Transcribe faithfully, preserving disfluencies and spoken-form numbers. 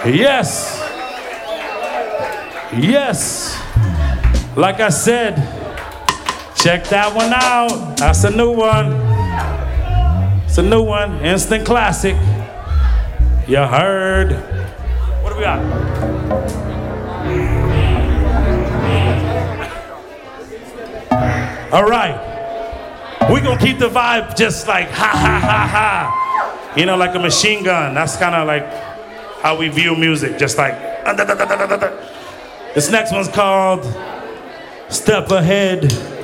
Yes. Yes. Like I said, check that one out. That's a new one. It's a new one. Instant classic. You heard. What do we got? All right. We're going to keep the vibe just like ha, ha, ha, ha. You know, like a machine gun. That's kind of like how we view music. Just like. Uh, da, da, da, da, da, da. This next one's called Step Ahead.